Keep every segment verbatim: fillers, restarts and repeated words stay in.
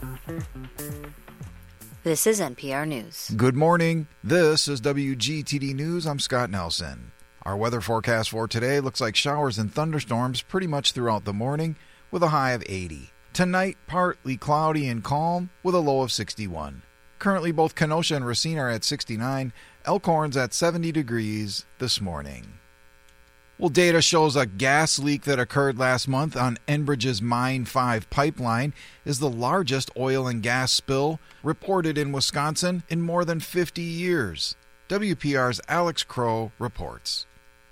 This is N P R News. Good morning. This is W G T D News. I'm Scott Nelson. Our weather forecast for today looks like showers and thunderstorms pretty much throughout the morning with a high of eighty. Tonight, partly cloudy and calm with a low of sixty-one. Currently, both Kenosha and Racine are at sixty-nine. Elkhorn's at seventy degrees this morning. Well, data shows a gas leak that occurred last month on Enbridge's Mine five pipeline is the largest oil and gas spill reported in Wisconsin in more than fifty years. W P R's Alex Crow reports.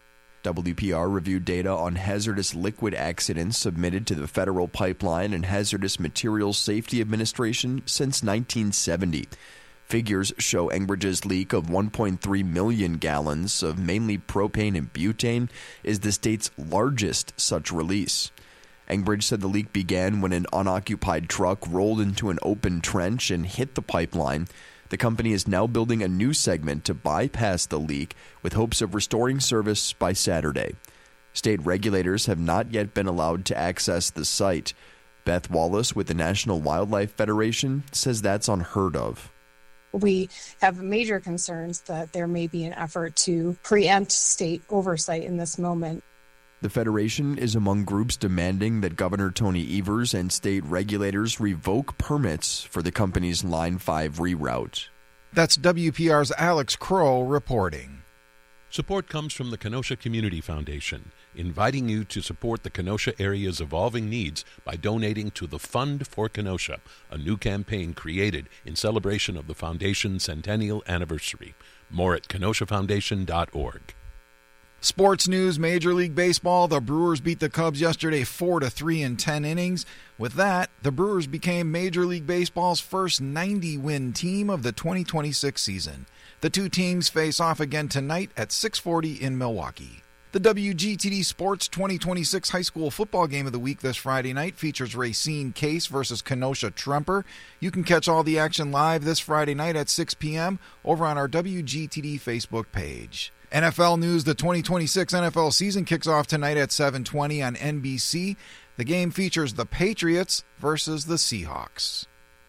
W P R reviewed data on hazardous liquid accidents submitted to the Federal Pipeline and Hazardous Materials Safety Administration since nineteen seventy. Figures show Enbridge's leak of one point three million gallons of mainly propane and butane is the state's largest such release. Enbridge said the leak began when an unoccupied truck rolled into an open trench and hit the pipeline. The company is now building a new segment to bypass the leak with hopes of restoring service by Saturday. State regulators have not yet been allowed to access the site. Beth Wallace with the National Wildlife Federation says that's unheard of. We have major concerns that there may be an effort to preempt state oversight in this moment. The Federation is among groups demanding that Governor Tony Evers and state regulators revoke permits for the company's Line five reroute. That's W P R's Alex Crow reporting. Support comes from the Kenosha Community Foundation, inviting you to support the Kenosha area's evolving needs by donating to the Fund for Kenosha, a new campaign created in celebration of the Foundation's centennial anniversary. More at kenosha foundation dot org. Sports news, Major League Baseball. The Brewers beat the Cubs yesterday four to three in ten innings. With that, the Brewers became Major League Baseball's first ninety-win team of the twenty twenty-six season. The two teams face off again tonight at six forty in Milwaukee. The W G T D Sports twenty twenty-six High School Football Game of the Week this Friday night features Racine Case versus Kenosha Tremper. You can catch all the action live this Friday night at six p.m. over on our W G T D Facebook page. N F L news, the twenty twenty-six N F L season kicks off tonight at seven twenty on N B C. The game features the Patriots versus the Seahawks.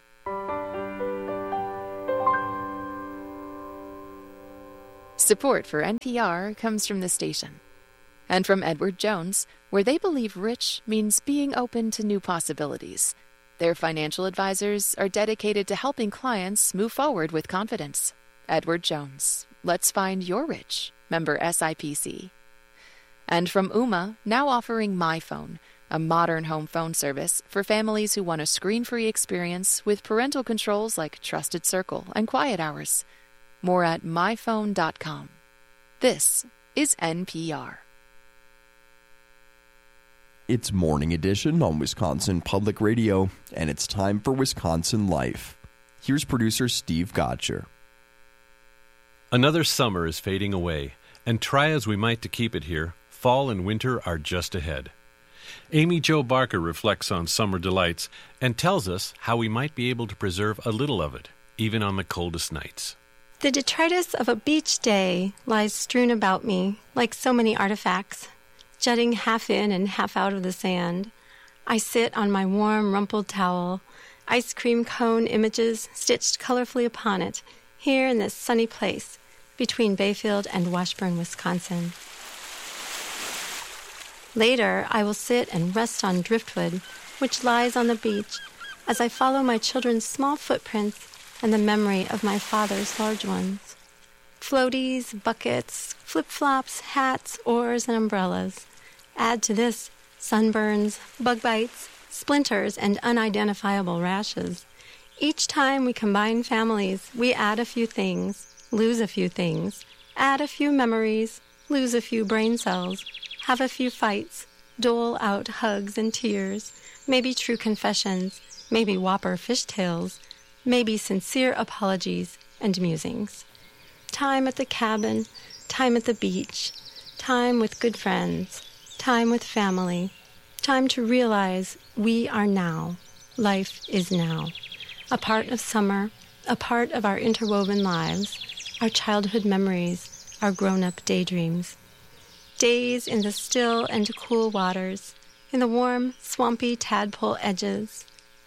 Support for N P R comes from the station and from Edward Jones, where they believe rich means being open to new possibilities. Their financial advisors are dedicated to helping clients move forward with confidence. Edward Jones, let's find your rich. Member S I P C. And from Ooma, now offering MyPhone, a modern home phone service for families who want a screen-free experience with parental controls like Trusted Circle and Quiet Hours. More at my phone dot com. This is N P R. It's Morning Edition on Wisconsin Public Radio, and it's time for Wisconsin Life. Here's producer Steve Gotcher. Another summer is fading away, and try as we might to keep it here, fall and winter are just ahead. Amy Jo Barker reflects on summer delights and tells us how we might be able to preserve a little of it, even on the coldest nights. The detritus of a beach day lies strewn about me, like so many artifacts, jutting half in and half out of the sand. I sit on my warm, rumpled towel, ice cream cone images stitched colorfully upon it, here in this sunny place between Bayfield and Washburn, Wisconsin. Later, I will sit and rest on driftwood, which lies on the beach, as I follow my children's small footprints and the memory of my father's large ones. Floaties, buckets, flip-flops, hats, oars, and umbrellas. Add to this sunburns, bug bites, splinters, and unidentifiable rashes. Each time we combine families, we add a few things, lose a few things, add a few memories, lose a few brain cells, have a few fights, dole out hugs and tears, maybe true confessions, maybe whopper fishtails, maybe sincere apologies and musings. Time at the cabin, time at the beach, time with good friends, time with family, time to realize we are now. Life is now. A part of summer, a part of our interwoven lives, our childhood memories, our grown-up daydreams. Days in the still and cool waters, in the warm, swampy tadpole edges,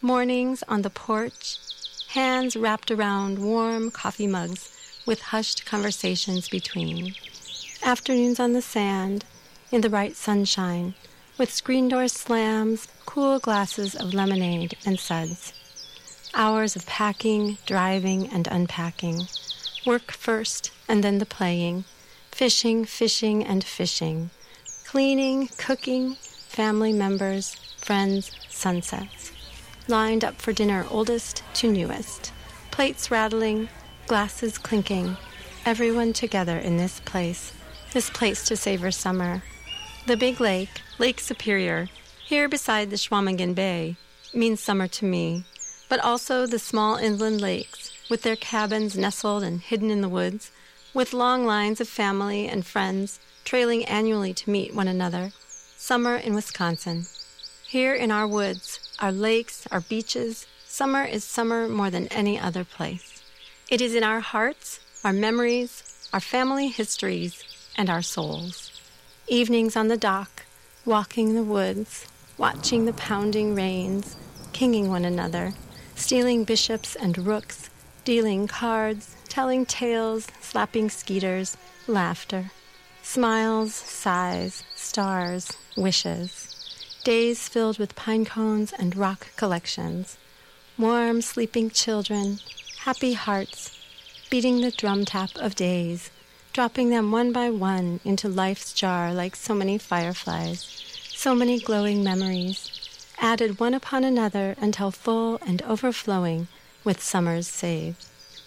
Mornings on the porch, hands wrapped around warm coffee mugs with hushed conversations between. Afternoons on the sand, in the bright sunshine, with screen door slams, cool glasses of lemonade and suds. Hours of packing, driving, and unpacking. Work first, and then the playing. Fishing, fishing, and fishing. Cleaning, cooking, family members, friends, sunsets. Lined up for dinner, oldest to newest. Plates rattling, glasses clinking. Everyone together in this place. This place to savor summer. The big lake, Lake Superior, here beside the Schwamigan Bay, means summer to me, but also the small inland lakes, with their cabins nestled and hidden in the woods, with long lines of family and friends trailing annually to meet one another. Summer in Wisconsin. Here in our woods, our lakes, our beaches, summer is summer more than any other place. It is in our hearts, our memories, our family histories, and our souls. Evenings on the dock, walking the woods, watching the pounding rains, kinging one another, stealing bishops and rooks, dealing cards, telling tales, slapping skeeters, laughter, smiles, sighs, stars, wishes, days filled with pine cones and rock collections, warm sleeping children, happy hearts, beating the drum tap of days, dropping them one by one into life's jar like so many fireflies, so many glowing memories, added one upon another until full and overflowing with summers saved.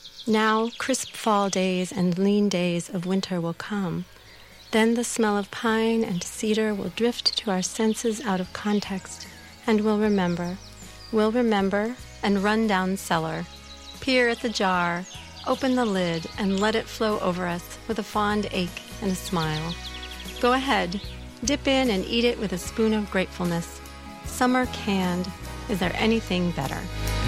Now crisp fall days and lean days of winter will come. Then the smell of pine and cedar will drift to our senses out of context, and we'll remember. We'll remember and run down cellar, peer at the jar, open the lid, and let it flow over us with a fond ache and a smile. Go ahead, dip in and eat it with a spoon of gratefulness. Summer canned. Is there anything better?